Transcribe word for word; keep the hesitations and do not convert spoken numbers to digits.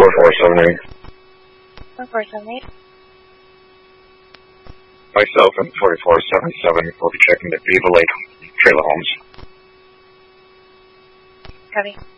four four seven eight. four four seven eight. Myself and forty-four seventy-seven will be checking the Beaver Lake trailer homes. Copy.